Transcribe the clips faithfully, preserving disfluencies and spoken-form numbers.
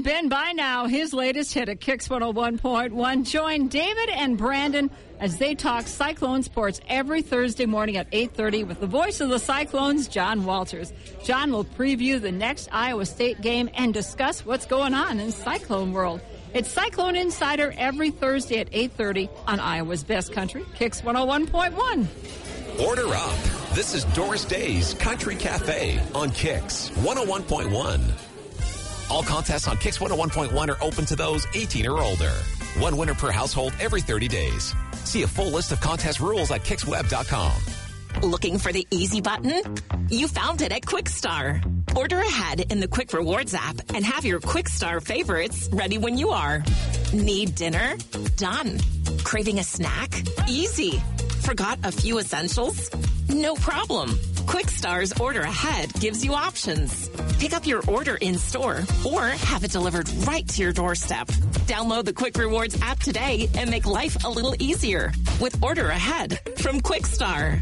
been by now. His latest hit at Kicks one oh one point one. Join David and Brandon as they talk Cyclone sports every Thursday morning at eight thirty with the voice of the Cyclones, John Walters. John will preview the next Iowa State game and discuss what's going on in Cyclone world. It's Cyclone Insider every Thursday at eight thirty on Iowa's Best Country, Kicks one oh one point one. Order up. This is Doris Day's Country Cafe on Kicks one oh one point one. All contests on Kicks one oh one point one are open to those eighteen or older. One winner per household every thirty days. See a full list of contest rules at kiks web dot com. Looking for the easy button? You found it at Quickstar. Order ahead in the Quick Rewards app and have your Quickstar favorites ready when you are. Need dinner? Done. Craving a snack? Easy. Forgot a few essentials? No problem. Quickstar's Order Ahead gives you options. Pick up your order in store or have it delivered right to your doorstep. Download the Quick Rewards app today and make life a little easier with Order Ahead from Quickstar.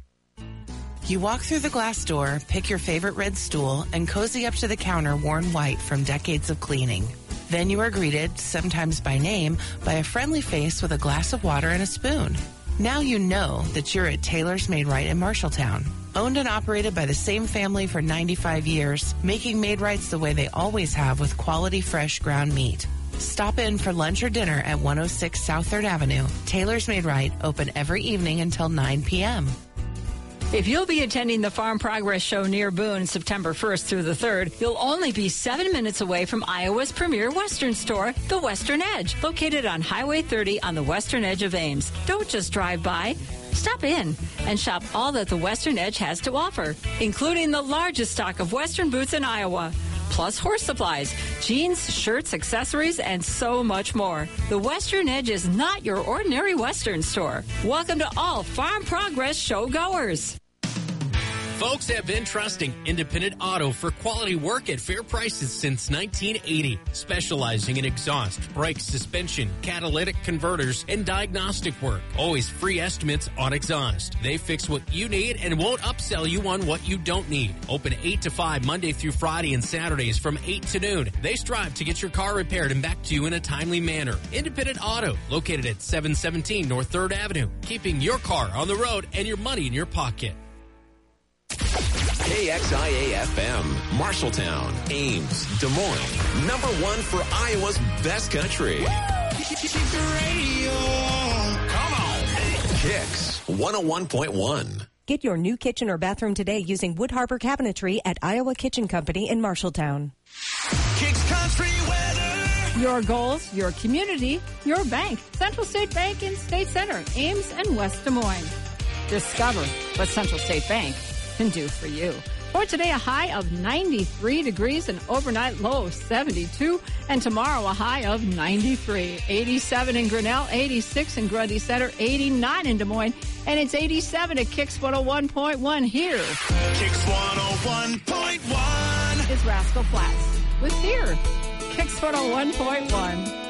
You walk through the glass door, pick your favorite red stool, and cozy up to the counter worn white from decades of cleaning. Then you are greeted, sometimes by name, by a friendly face with a glass of water and a spoon. Now you know that you're at Taylor's Made Right in Marshalltown. Owned and operated by the same family for ninety-five years, making Made Rights the way they always have with quality, fresh ground meat. Stop in for lunch or dinner at one oh six South third Avenue. Taylor's Made Right, open every evening until nine p.m. If you'll be attending the Farm Progress Show near Boone September first through the third, you'll only be seven minutes away from Iowa's premier Western store, the Western Edge, located on Highway thirty on the western edge of Ames. Don't just drive by. Stop in and shop all that the Western Edge has to offer, including the largest stock of Western boots in Iowa, plus horse supplies, jeans, shirts, accessories, and so much more. The Western Edge is not your ordinary Western store. Welcome to all Farm Progress Show goers. Folks have been trusting Independent Auto for quality work at fair prices since nineteen eighty, specializing in exhaust, brake, suspension, catalytic converters, and diagnostic work. Always free estimates on exhaust. They fix what you need and won't upsell you on what you don't need. Open eight to five Monday through Friday and Saturdays from eight to noon. They strive to get your car repaired and back to you in a timely manner. Independent Auto, located at seven seventeen North third Avenue, keeping your car on the road and your money in your pocket. K X I A F M, Marshalltown, Ames, Des Moines, number one for Iowa's best country. Keep the radio. Come on. Kicks one oh one point one. Get your new kitchen or bathroom today using Wood Harbor Cabinetry at Iowa Kitchen Company in Marshalltown. Kicks Country Weather. Your goals, your community, your bank. Central State Bank in State Center, Ames and West Des Moines. Discover what Central State Bank can do for you. For today, a high of ninety-three degrees, an overnight low of seventy-two, and tomorrow a high of ninety-three. eighty-seven in Grinnell, eighty-six in Grundy Center, eighty-nine in Des Moines, and it's eighty-seven at Kicks one oh one point one here. Kicks one oh one point one is Rascal Flats with Here. Kicks one oh one point one.